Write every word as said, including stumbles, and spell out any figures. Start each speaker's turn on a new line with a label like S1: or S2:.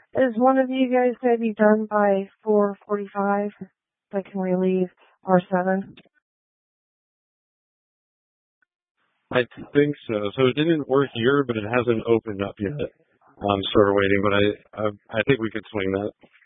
S1: Is one of you guys going to be done by four forty-five? Like, can we leave R seven?
S2: I think so. So it didn't work here, but it hasn't opened up yet. I'm sort of waiting, but I I, I think we could swing that.